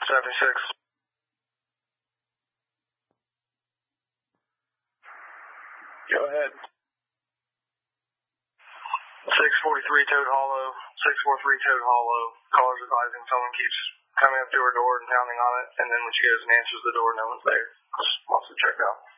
76. Go ahead. 643 Toad Hollow. 643 Toad Hollow. Caller's advising someone keeps coming up to her door and pounding on it, and then when she goes and answers the door, no one's there. Just wants to check out.